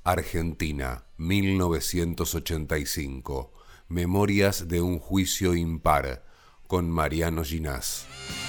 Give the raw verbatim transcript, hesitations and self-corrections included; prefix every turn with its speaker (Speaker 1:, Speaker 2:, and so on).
Speaker 1: Argentina, mil novecientos ochenta y cinco. Memorias de un juicio impar, con Mariano Ginás.